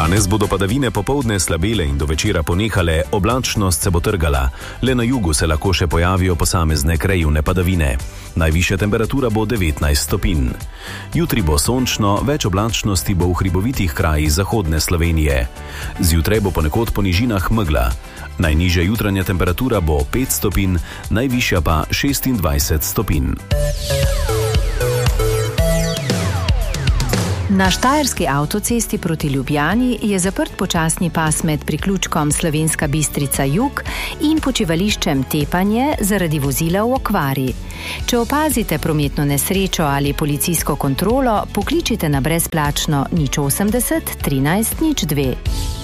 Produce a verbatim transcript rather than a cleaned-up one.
Danes bodo padavine popoldne slabele in do večera ponehale, oblačnost se bo trgala. Le na jugu se lahko še pojavijo posamezne krajevne padavine. Najvišja temperatura bo devetnajst stopinj. Jutri bo sončno, več oblačnosti bo v hribovitih krajih zahodne Slovenije. Zjutraj bo ponekod po nižinah megla. Najnižja jutranja temperatura bo pet stopinj, najvišja pa šestindvajset stopinj. Na štajerski avtocesti proti Ljubljani je zaprt počasni pas med priključkom Slovenska Bistrica Jug in počivališčem Tepanje zaradi vozila v okvari. Če opazite prometno nesrečo ali policijsko kontrolo, pokličite na brezplačno nič osemdeset trinajst nič dve.